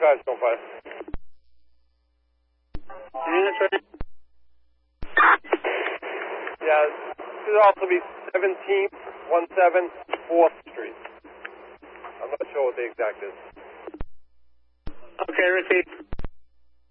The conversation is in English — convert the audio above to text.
25. Units ready? Yeah, this should also be 17th, 4th Street. I'm not sure what the exact is. Okay, repeat.